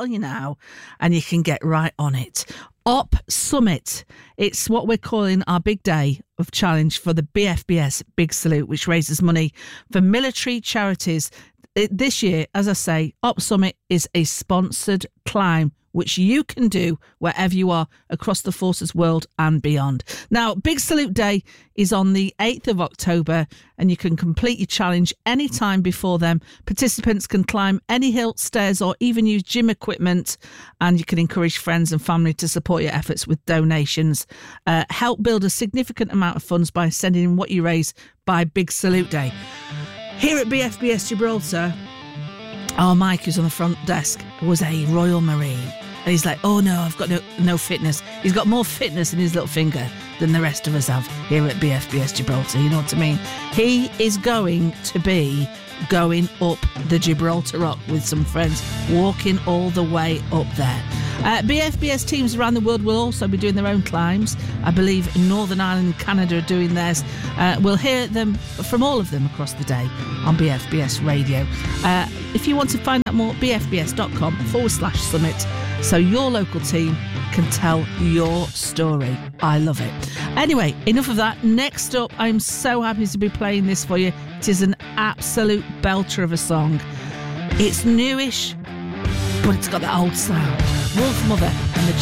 tell you now, and you can get right on it. Op Summit. It's what we're calling our big day of challenge for the BFBS Big Salute, which raises money for military charities. This year, as I say, Op Summit is a sponsored climb, which you can do wherever you are across the Forces world and beyond. Now, Big Salute Day is on the 8th of October, and you can complete your challenge any time before then. Participants can climb any hill, stairs, or even use gym equipment, and you can encourage friends and family to support your efforts with donations. Help build a significant amount of funds by sending in what you raise by Big Salute Day. Here at BFBS Gibraltar, our Mike, who's on the front desk, was a Royal Marine. And he's like, oh no, I've got no fitness. He's got more fitness in his little finger than the rest of us have here at BFBS Gibraltar. You know what I mean? He is going to be going up the Gibraltar Rock with some friends, walking all the way up there. BFBS teams around the world will also be doing their own climbs. I believe in Northern Ireland and Canada are doing theirs. We'll hear them from all of them across the day on BFBS Radio. If you want to find out more, bfbs.com/summit, so your local team can tell your story. I love it. Anyway, enough of that. Next up, I'm so happy to be playing this for you. It is an absolute belter of a song. It's newish, but it's got that old sound. Wolf Mother and the